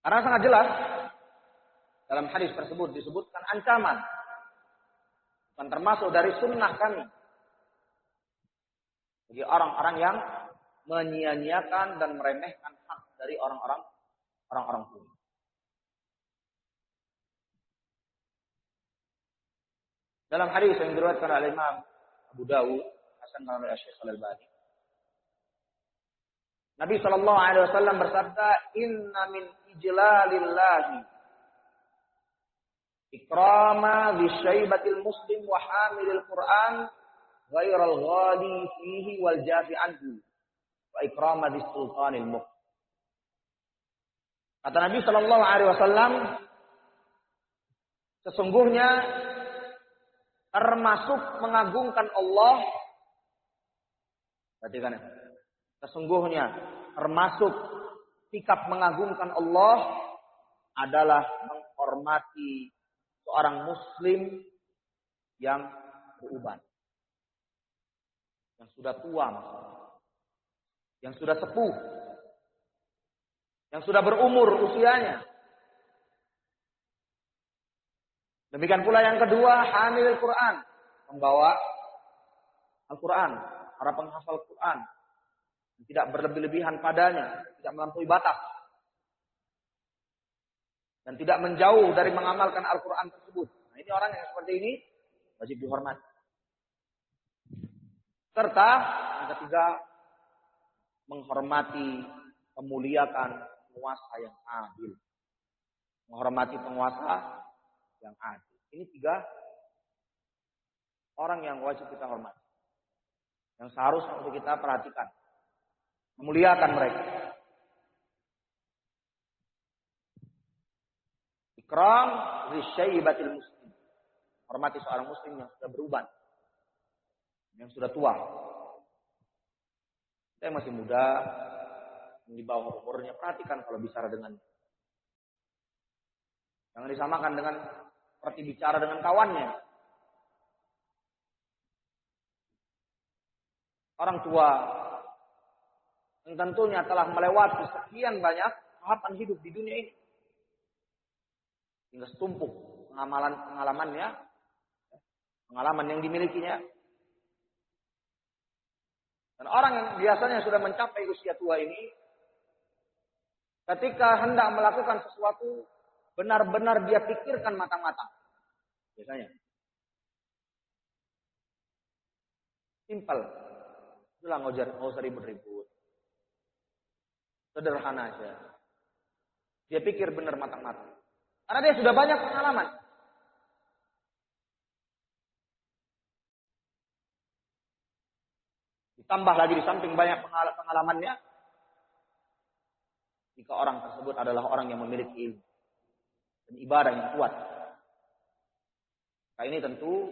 Karena sangat jelas dalam hadis tersebut disebutkan ancaman. Bukan termasuk dari sunnah kami. Bagi orang-orang yang menyia-nyiakan dan meremehkan hak dari orang-orang tua. Dalam hadis yang diriwayatkan oleh Imam Abu Dawud, Hasan oleh Syekh Al-Albani, Nabi sallallahu alaihi wasallam bersabda, "Inna min ijlalillahi ikrama bi syaibatil muslim wa hamilil Qur'an ghairal ghali fihi wal jafi anhu wa ikrama bis sultanil mulk." Kata Nabi sallallahu alaihi wasallam, sesungguhnya termasuk mengagungkan Allah. Perhatikan ya. Sesungguhnya termasuk sikap mengagungkan Allah adalah menghormati seorang muslim yang beruban. Yang sudah tua maksudnya. Yang sudah sepuh. Yang sudah berumur usianya. Demikian pula yang kedua, hamil Quran, membawa Al-Quran, para penghafal Quran, tidak berlebih-lebihan padanya, tidak melampaui batas, dan tidak menjauh dari mengamalkan Al-Quran tersebut. Nah, ini orang yang seperti ini wajib dihormati. Serta yang ketiga, menghormati, memuliakan penguasa yang adil, menghormati penguasa yang adil. Ini 3 orang yang wajib kita hormati. Yang seharusnya untuk kita perhatikan. Memuliakan mereka. Ikram risyaibatil muslim. Hormati seorang muslim yang sudah beruban. Yang sudah tua. Kita yang masih muda, yang di bawah umurnya, perhatikan kalau bicara dengan. Jangan disamakan dengan seperti bicara dengan kawannya. Orang tua yang tentunya telah melewati sekian banyak tahapan hidup di dunia ini. Hingga setumpuk pengalamannya, pengalaman yang dimilikinya. Dan orang yang biasanya sudah mencapai usia tua ini, ketika hendak melakukan sesuatu, benar-benar dia pikirkan matang-matang. Biasanya. Simpel. Itulah nggak usah ribut-ribut. Sederhana aja. Dia pikir benar matang-matang. Karena dia sudah banyak pengalaman. Ditambah lagi di samping banyak pengalamannya, jika orang tersebut adalah orang yang memiliki ilmu dan ibadah yang kuat. Nah, ini tentu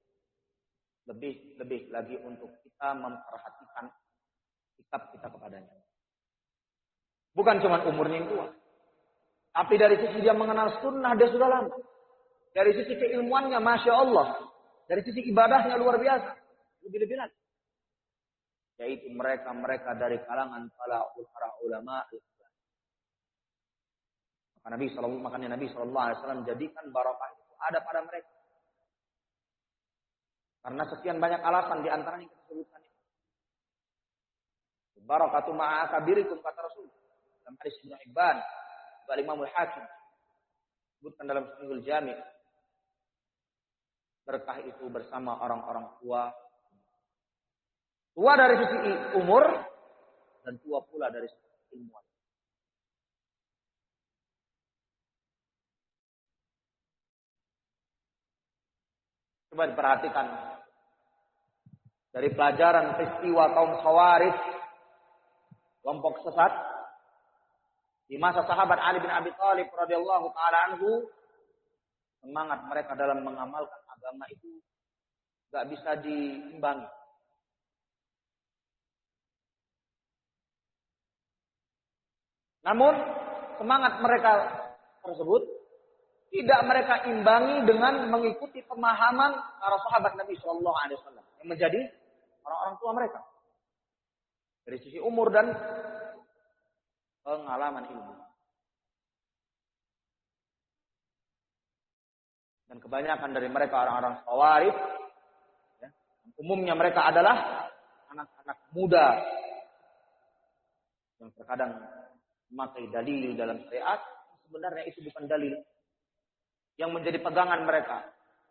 lebih lagi untuk kita memperhatikan sikap kita kepadanya. Bukan cuma umurnya yang tua, tapi dari sisi dia mengenal sunnah dia sudah lama. Dari sisi keilmuannya, masya Allah. Dari sisi ibadahnya luar biasa. Lebih-lebih lagi. Yaitu mereka dari kalangan para ulama. Makanya Nabi SAW jadikan barokah itu ada pada mereka. Karena sekian banyak alasan di antaranya kita sebutkan. Barakatu ma'a akabirikum kata Rasul. Dalam hadis Ibnu Hibban, Imam Al-Hakim sebutkan dalam Sahihul Jami'. Berkah itu bersama orang-orang tua. Tua dari sisi umur dan tua pula dari sisi ilmuwan. Coba diperhatikan dari pelajaran peristiwa kaum Khawarij, kelompok sesat di masa sahabat Ali bin Abi Thalib radhiyallahu taala anhu, semangat mereka dalam mengamalkan agama itu enggak bisa diimbangi. Namun semangat mereka tersebut tidak mereka imbangi dengan mengikuti pemahaman para sahabat Nabi Shallallahu Alaihi Wasallam yang menjadi orang-orang tua mereka dari sisi umur dan pengalaman ilmu. Dan kebanyakan dari mereka orang-orang Khawarij, ya, umumnya mereka adalah anak-anak muda yang terkadang memakai dalil dalam syariat, sebenarnya itu bukan dalil yang menjadi pegangan mereka.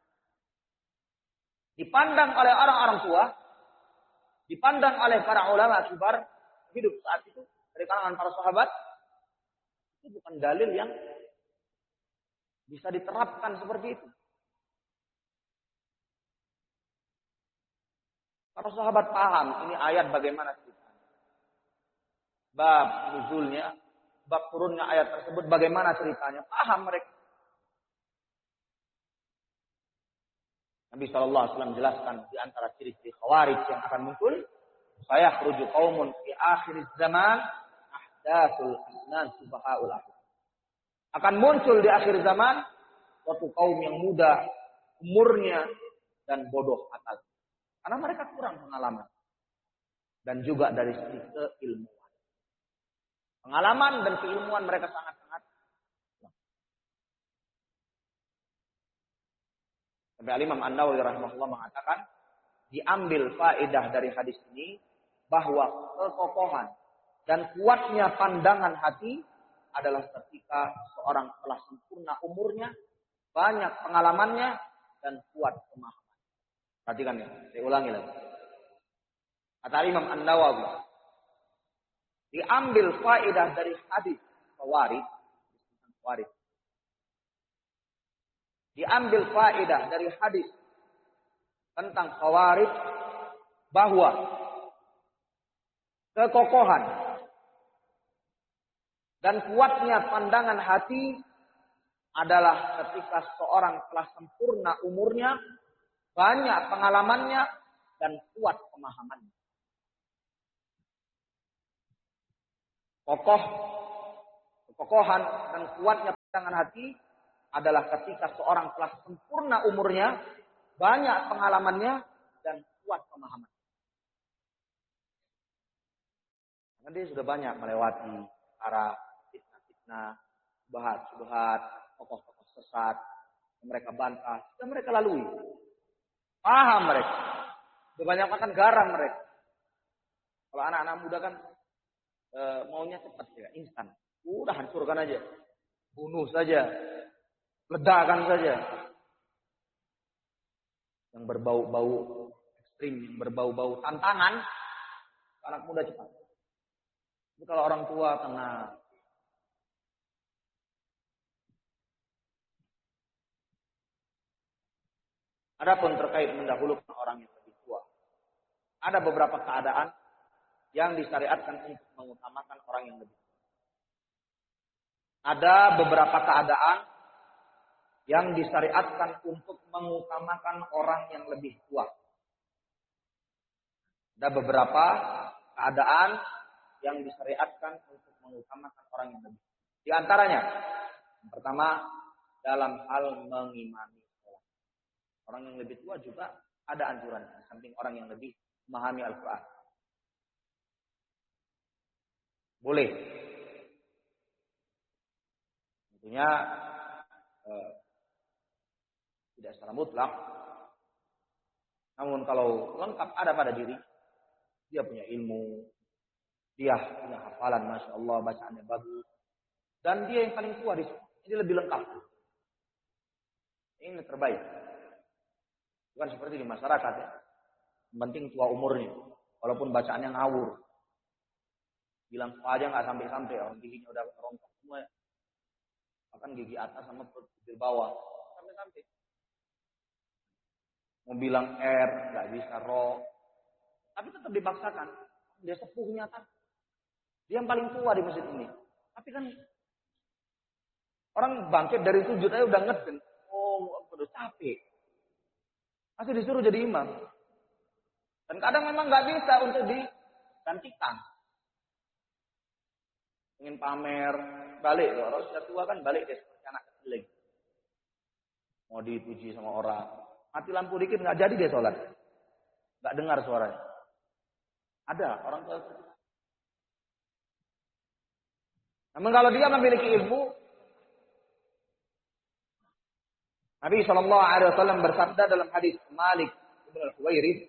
Dipandang oleh orang-orang tua, dipandang oleh para ulama kibar hidup saat itu dari kalangan para sahabat, itu bukan dalil yang bisa diterapkan seperti itu. Para sahabat paham ini ayat bagaimana ceritanya. Bab nuzulnya, bab turunnya ayat tersebut bagaimana ceritanya. Paham mereka. Nabi SAW menjelaskan di antara ciri-ciri Khawarij yang akan muncul, saya khruju qaumun fi akhir zaman ahdatsul asnan subahaul akhir. Akan muncul di akhir zaman suatu kaum yang muda umurnya dan bodoh akal. Karena mereka kurang pengalaman dan juga dari sisi keilmuan. Pengalaman dan keilmuan mereka sangat-sangat. Sampai Imam An-Nawawi rahimahullah mengatakan, diambil faedah dari hadis ini bahwa kekokohan dan kuatnya pandangan hati adalah ketika seorang telah sempurna umurnya, banyak pengalamannya, dan kuat pemahaman. Perhatikan ya, saya ulangi lagi. Kata Imam An-Nawawi, diambil faedah dari hadis Khawarij. Diambil faedah dari hadis tentang Khawarij bahwa kekokohan dan kuatnya pandangan hati adalah ketika seorang telah sempurna umurnya, banyak pengalamannya, dan kuat pemahamannya. Kekokohan dan kuatnya pandangan hati adalah ketika seorang telah sempurna umurnya, banyak pengalamannya, dan kuat pemahaman. Karena dia sudah banyak melewati para fitnah-fitnah, subhat, tokoh-tokoh sesat, yang mereka bantah, dan mereka lalui. Paham mereka. Kebanyakan garam mereka. Kalau anak-anak muda kan maunya cepat ya, instan. Udah hancurkan aja. Bunuh saja. Ledakan saja. Yang berbau-bau ekstrim, yang berbau-bau tantangan, anak muda cepat. Tapi kalau orang tua tenang. Adapun terkait mendahulukan orang yang lebih tua, ada beberapa keadaan yang disyariatkan untuk mengutamakan orang yang lebih tua. Ada beberapa keadaan yang disyariatkan untuk mengutamakan orang yang lebih tua. Ada beberapa keadaan yang disyariatkan untuk mengutamakan orang yang lebih tua. Di antaranya, yang pertama, dalam hal mengimami sholat. Orang yang lebih tua juga ada anjuran, samping orang yang lebih memahami Al-Quran. Boleh. Tentunya tidak secara mutlak. Namun kalau lengkap ada pada diri, dia punya ilmu, dia punya hafalan, Masya Allah, bacaannya bagus, dan dia yang paling tua di sini. Ini lebih lengkap. Ini terbaik. Bukan seperti di masyarakat ya. Yang penting tua umurnya, walaupun bacaannya ngawur. Bilang aja nggak sampai-sampai, orang giginya udah rontok semua. Bahkan gigi atas sama gigi bawah sampai-sampai. Mau bilang R, nggak bisa ro, tapi tetap dipaksakan. Dia sepuhnya kan, dia yang paling tua di masjid ini. Tapi kan orang bangkit dari sujud aja udah ngeden, udah capek, masih disuruh jadi imam. Dan kadang memang nggak bisa untuk digantikan. Ingin pamer, balik loh. Orang sudah tua kan balik deh seperti anak kecil lagi. Mau dipuji sama orang. Mati lampu dikit nggak jadi dia sholat. Nggak dengar suaranya. Ada orang tua. Namun kalau dia memiliki ilmu, Nabi Shallallahu Alaihi Wasallam bersabda dalam hadis Malik bin Al-Huwairith,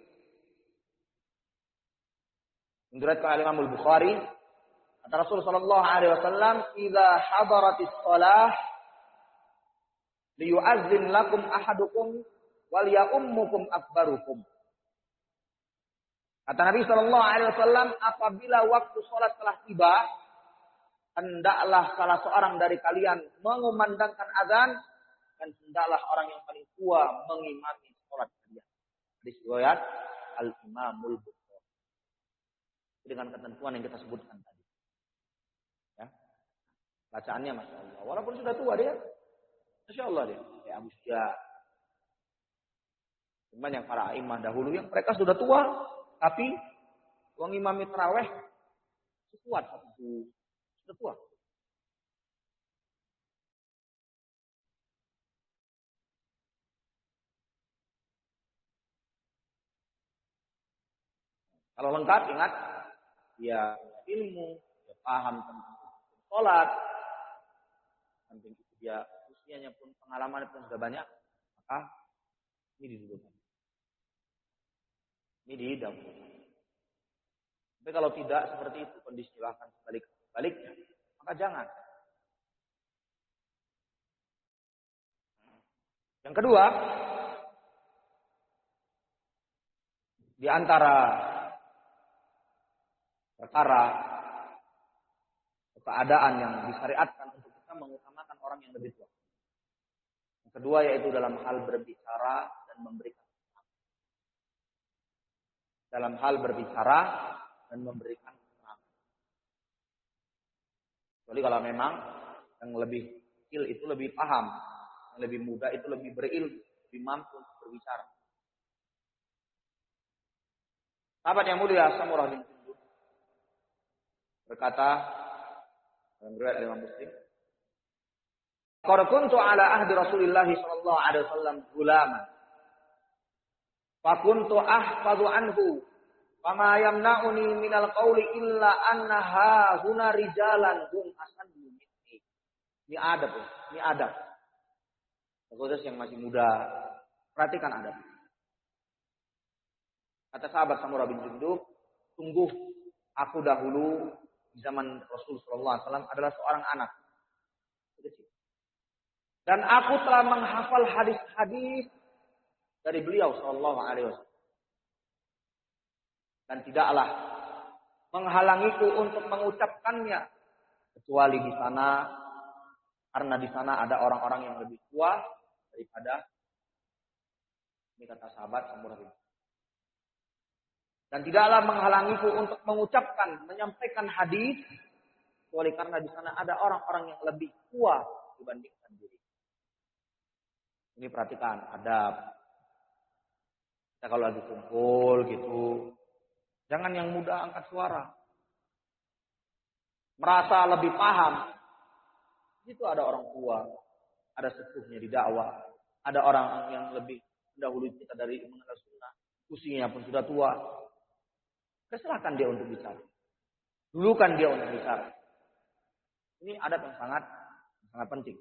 diriwayatkan oleh Imam Al-Bukhari, kata Rasul Shallallahu Alaihi Wasallam, "Idza hadaratis shalah, liyu'azzin lakum ahadukum wal ya'ummukum akbarukum." Kata Nabi Shallallahu Alaihi Wasallam, apabila waktu sholat telah tiba, hendaklah salah seorang dari kalian mengumandangkan azan, dan hendaklah orang yang paling tua mengimami sholat kalian. Hadis riwayat Al-Imamul Bukhari. Dengan ketentuan yang kita sebutkan tadi. Ya. Bacaannya Masya Allah. Walaupun sudah tua dia. Masya Allah dia. Kayak Abu Sufyan. Cuman yang para imam dahulu yang mereka sudah tua. Tapi mengimami tarawih kuat. Sudah tua. Kalau lengkap, ingat, dia ilmu, dia paham tentang sholat, samping itu dia usianya pun, pengalaman pun sudah banyak, maka ini didudukkan. Ini didahulukan. Tapi kalau tidak seperti itu, kondisi bahkan sebaliknya, maka jangan. Yang kedua, di antara perkara keadaan yang disyariatkan untuk kita mengutamakan orang yang lebih tua. Yang kedua yaitu dalam hal berbicara dan memberikan. Dalam hal berbicara dan memberikan keterangan. Kecuali kalau memang yang lebih kecil itu lebih paham, yang lebih muda itu lebih berilmu, lebih mampu untuk berbicara. Sahabat yang mulia Samurah bin Jundub berkata dalam riwayat Imam Muslim, "Qad kuntu ala ahdi Rasulillah sallallahu alaihi wasallam gulaman. Fa kuntu ahfadhu anhu, wa ma yamna'uni minal qawli illa annaha huna rijalan hum asannu minni." Ini adab, ini adab. Khusus yang masih muda, perhatikan adab. Kata sahabat Samurah bin Jundub, sungguh aku dahulu di zaman Rasul sallallahu alaihi wasallam adalah seorang anak. Dan aku telah menghafal hadis-hadis dari beliau sallallahu alaihi wasallam. Dan tidaklah menghalangiku untuk mengucapkannya kecuali di sana, karena di sana ada orang-orang yang lebih tua daripada, ini kata sahabat Samurah bin Jundub. Dan tidaklah menghalangiku untuk mengucapkan, menyampaikan hadis, kecuali karena di sana ada orang-orang yang lebih tua dibandingkan diri. Ini perhatikan, adab. Kita kalau lagi kumpul gitu, jangan yang muda angkat suara. Merasa lebih paham. Itu ada orang tua, ada sepuhnya di dakwah, ada orang yang lebih dahulu kita dari mengenal sunnah, usianya pun sudah tua. Keserahkan dia untuk bicara. Dulukan dia untuk bicara. Ini adab yang sangat penting.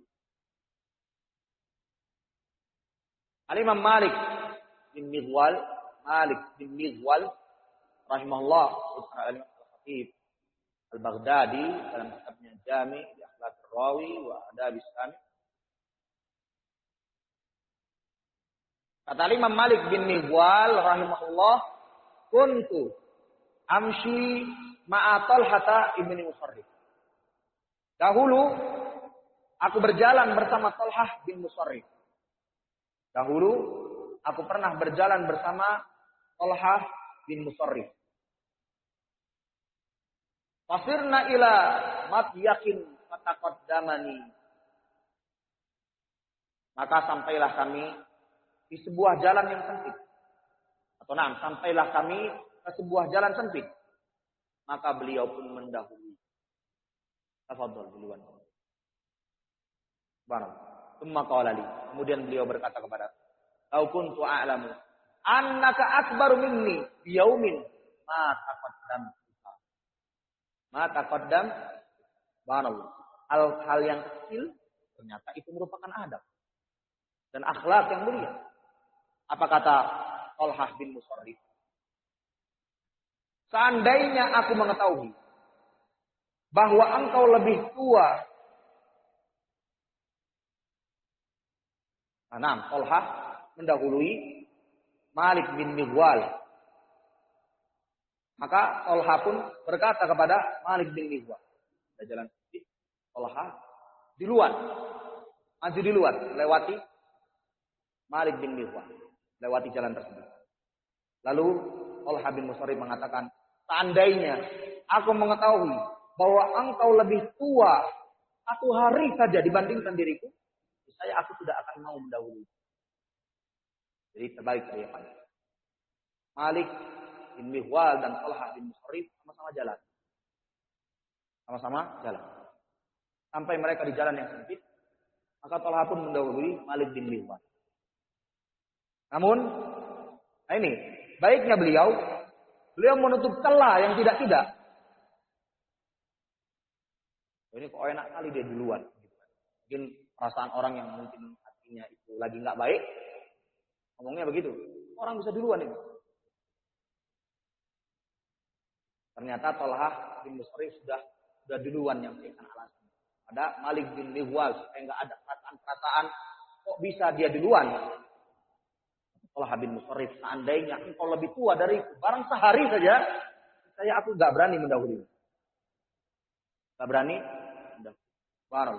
Al-Imam Malik bin Mighwal rahimahullah, Al-Khatib Al-Baghdadi dalam kitabnya Jami' di Akhlaq Rawi wa Adab Sami. Kata Imam Malik bin Mighwal rahimahullah, kuntu amshi ma'a Talhata ibni Musarrif. Dahulu aku berjalan bersama Talhah bin Musarrif. Dahulu aku pernah berjalan bersama Talhah bin Musarrif. Fasirna ila matyakin fataqaddamani. Maka sampailah kami di sebuah jalan yang sempit. Sampailah kami ke sebuah jalan sempit. Maka beliau pun mendahului. Tafadhol duluan. Barang. Tsumma qala li. Kemudian beliau berkata kepada aku, "Lau kuntu a'lamu annaka akbaru minni bi yaumin ma taqaddam." Subhanallah. Hal yang kecil ternyata itu merupakan adab. dan akhlak yang mulia. Apa kata Thalhah bin Musarrif? Seandainya aku mengetahui bahwa engkau lebih tua. Nah, Thalhah mendahului Malik bin Mighwal. Maka Thalhah pun berkata kepada Malik bin Mighwal. Ada jalan sedikit, Thalhah di luar. Maju di luar, lewati Malik bin Mighwal. Lewati jalan tersebut. Lalu Thalhah bin Musarrif mengatakan, seandainya aku mengetahui bahwa engkau lebih tua 1 hari saja dibandingkan diriku, saya aku tidak akan mau mendahului. Jadi terbalik saya pandang. Malik bin Mighwal dan Thalhah bin Musarrif sama-sama jalan. Sama-sama jalan. Sampai mereka di jalan yang sempit, maka Thalhah pun mendahului Malik bin Mighwal. Namun, nah ini baiknya beliau menutup celah yang tidak-tidak. Ini kok enak kali dia duluan. Mungkin perasaan orang yang mungkin hatinya itu lagi nggak baik, ngomongnya begitu. Orang bisa duluan ini. Ternyata Thalhah bin Musarrif sudah duluan yang memberikan alasan. Ada Malik bin Mighwal supaya nggak ada perasaan kok bisa dia duluan. Thalhah bin Musarrif, seandainya engkau lebih tua dari barang sehari saja, aku nggak berani mendahului. Nggak berani. Baru.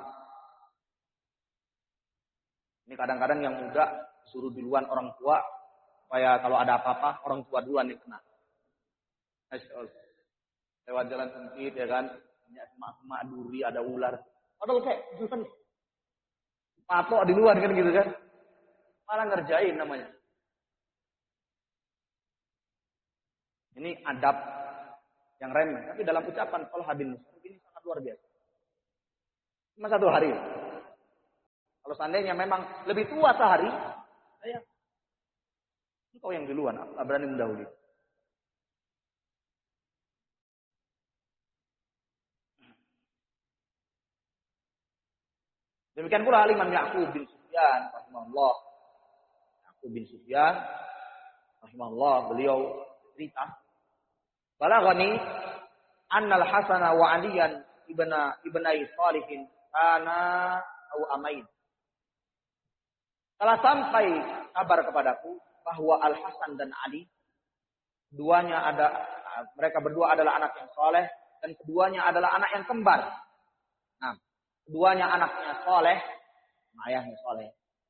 Ini kadang-kadang yang muda suruh duluan orang tua supaya kalau ada apa-apa orang tua duluan yang kena. Lewat jalan sempit ya kan, banyak semak-semak duri, ada ular. Padahal kayak duluan patok di luar kan gitu kan. Malah ngerjain namanya. Ini adab yang remeh, tapi dalam ucapan Thalhah bin Musarrif ini sangat luar biasa. Cuma 1 hari. Kalau seandainya memang lebih tua sehari, engkau yang duluan, aku tak berani mendahului. Demikian pula Imam Ya'qub bin Sufyan rahimahullah. Ya'qub bin Sufyan rahimahullah, beliau cerita, balaghani annal Hasan wa Aliyan ibnai Salihin kana au amain. Telah sampai kabar kepadaku bahwa Al Hasan dan Ali mereka berdua adalah anak yang soleh dan keduanya adalah anak yang kembar. Nah, keduanya anaknya soleh, ayahnya soleh.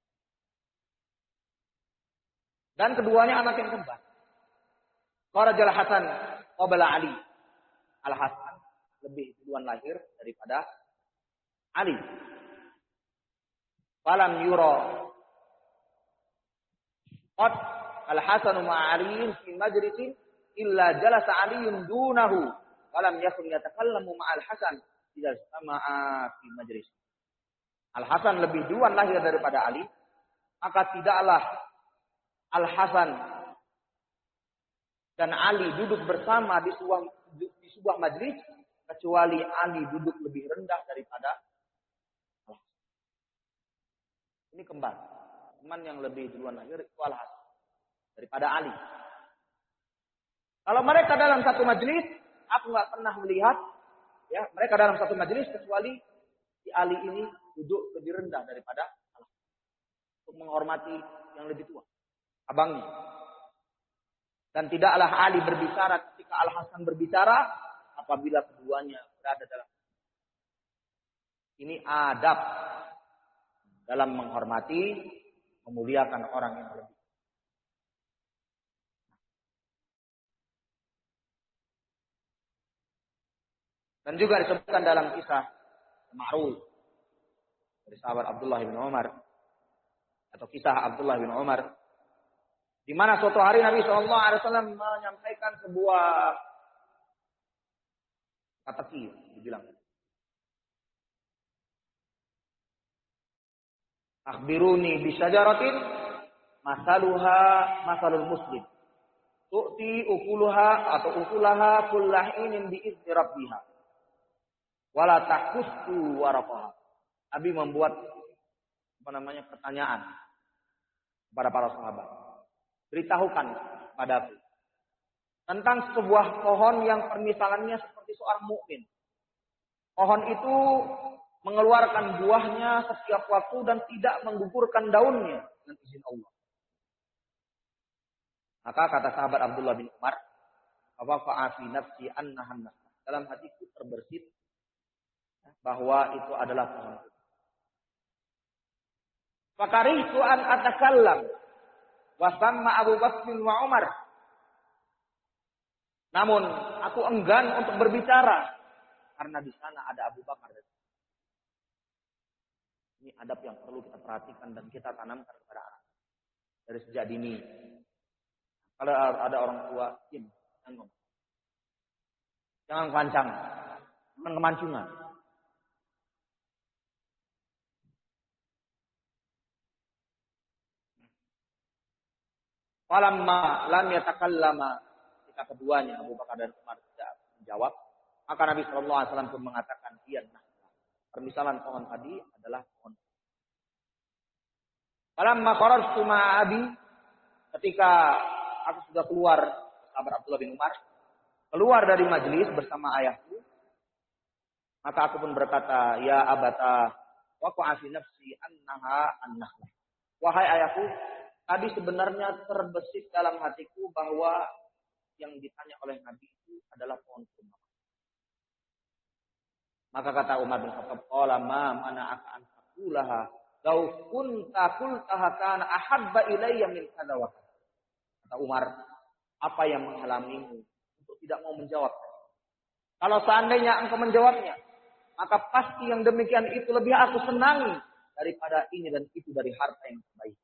Dan keduanya anak yang kembar. Kharajal Hasan qabla Ali. Al Hasan lebih duluan lahir daripada Ali. Falam yura qad Al-Hasan ma'aliyin fi majlisin illa jalasa Aliyun dunahu falam yakun yatakallamu ma'al Hasan idza sama'a fi majlis. Al-Hasan lebih duluan lahir daripada Ali, maka tidaklah Al-Hasan dan Ali duduk bersama di sebuah majlis kecuali Ali duduk lebih rendah daripada Allah. Ini kembar. Teman yang lebih duluan lahir itu Al-Hasan daripada Ali. Kalau mereka dalam satu majlis, aku nggak pernah melihat ya mereka dalam satu majlis kecuali si Ali ini duduk lebih rendah daripada Allah untuk menghormati yang lebih tua, abangnya. Dan tidaklah Ali berbicara ketika Al-Hasan berbicara apabila keduanya berada dalam. Ini adab dalam menghormati, memuliakan orang yang lebih. Dan juga disebutkan dalam kisah ma'ruf dari sahabat Abdullah bin Umar atau kisah Abdullah bin Umar, di mana suatu hari Nabi SAW menyampaikan sebuah kata-kata dibilang, akhbiruni bisyajaratin masaluha masalul muslim tu'ti ukuluha atau ukulaha kullahinin bi'izni rabbiha wala takussu waraqaha. Nabi membuat pertanyaan. kepada para sahabat, beritahukan padaku tentang sebuah pohon yang permisalannya seperti seorang mukmin. Pohon itu mengeluarkan buahnya setiap waktu dan tidak menggugurkan daunnya dengan izin Allah. Maka kata sahabat Abdullah bin Umar, "Awafa'a fi nafsi annahan nasr." Dalam hatiku terbersit bahwa itu adalah pohon. Fakarihtu an atakallam wa samma Abu Bakr wa Umar. Namun aku enggan untuk berbicara karena di sana ada Abu Bakar. Ini adab yang perlu kita perhatikan dan kita tanamkan kepada anak dari sejak dini. Kalau ada orang tua, diam, jangan ngomong. Jangan kencang, jangan kemancingan. Falamma lam yatakallama, ketika keduanya Abu Bakar dan Umar tidak menjawab, maka Nabi sallallahu alaihi wasallam pun mengatakan, "Iya, nah, permisalan pohon tadi adalah pohon." Falamma kharajtu ma'abi, ketika aku sudah keluar, sahabat Abdullah bin Umar keluar dari majelis bersama ayahku, maka aku pun berkata, "Ya abata, waqa'a fi nafsi annaha an-nakhlah." Wahai ayahku, tadi sebenarnya terbesit dalam hatiku bahwa yang ditanya oleh Nabi itu adalah pohon kurma. Maka kata Umar bin Khattab, "Qala ma mana'aka an taqulaha law kunta qultaha kana ahabba ilayya min kadza wa kadza." Kata Umar, "Apa yang menghalangimu untuk tidak mau menjawab? Kalau seandainya engkau menjawabnya, maka pasti yang demikian itu lebih aku senangi daripada ini dan itu dari harta yang terbaik."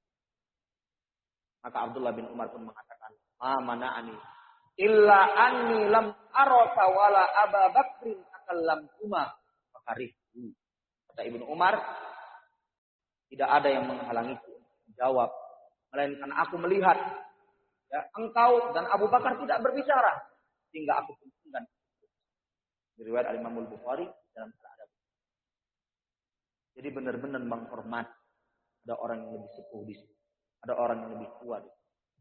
Maka Abdullah bin Umar pun mengatakan, "Ma mana'ani illa anni lam araka wala Aba Bakrin takallamtuma fakarihu." Kata Ibnu Umar, tidak ada yang menghalangiku menjawab, melainkan aku melihat ya, engkau dan Abu Bakar tidak berbicara sehingga aku pun enggan. Riwayat Al-Imam Al-Bukhari dalam Al-Adab. Jadi benar-benar menghormat, ada orang yang lebih sepuh di sini, ada orang yang lebih tua di sini.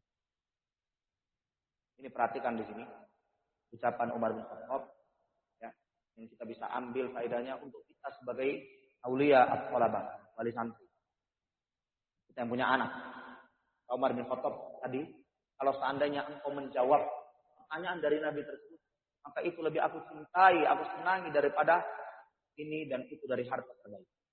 Ini perhatikan di sini ucapan Umar bin Khattab ya, yang kita bisa ambil faedahnya untuk kita sebagai aulia at-thalabah, wali santri. Kita yang punya anak. Umar bin Khattab tadi, kalau seandainya engkau menjawab pertanyaan dari Nabi tersebut, maka itu lebih aku cintai, aku senangi daripada ini dan itu dari harta terbaik.